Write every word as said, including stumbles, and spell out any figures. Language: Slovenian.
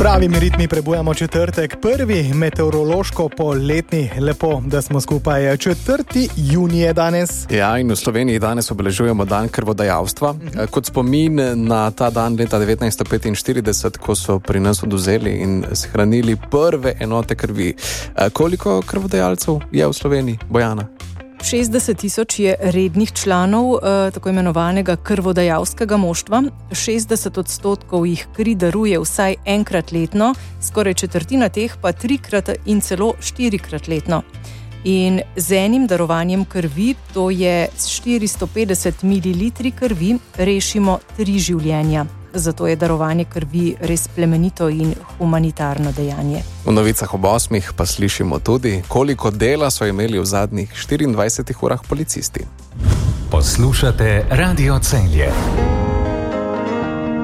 Pravimi ritmi prebujamo četrtek, prvi meteorološko poletni, lepo, da smo skupaj. četrtega junija je danes. Ja, in v Sloveniji danes obeležujemo dan krvodajalstva. Mhm. Kot spomin na ta dan leta devetnajststo petinštirideset, ko so pri nas odvzeli in shranili prve enote krvi. Koliko krvodajalcev je v Sloveniji, Bojana? šestdeset tisoč je rednih članov eh, tako imenovanega krvodajalskega moštva. šestdeset odstotkov jih kri daruje vsaj enkrat letno, skoraj četrtina teh pa trikrat in celo štirikrat letno. In z enim darovanjem krvi, to je s štiristo petdeset mililitrov krvi, rešimo tri življenja. Zato je darovanje krvi res plemenito in humanitarno dejanje. V novicah ob osmih pa slišimo tudi, koliko dela so imeli v zadnjih štiriindvajsetih urah policisti. Poslušate Radio Celje.